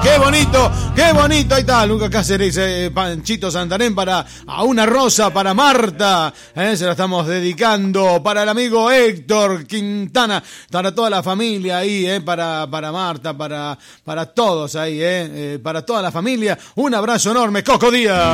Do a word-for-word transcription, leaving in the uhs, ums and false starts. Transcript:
qué bonito, qué bonito. Ahí está, Lucas Cáceres, eh, Panchito Santarén para a una rosa para Marta. Eh, se la estamos dedicando para el amigo Héctor Quintana, para toda la familia ahí, eh, para, para Marta, para, para todos ahí, eh, eh, para toda la familia. Un abrazo enorme, Coco Díaz.